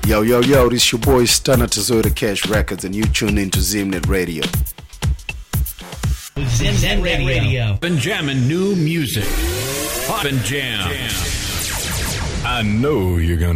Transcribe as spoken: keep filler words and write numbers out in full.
Yo, yo, yo, this your boy Stunner Tazota Cash Records, and you tune into Zimnet Radio. Zimnet Radio. Been jamming new music. Pop and jam. I know you're gonna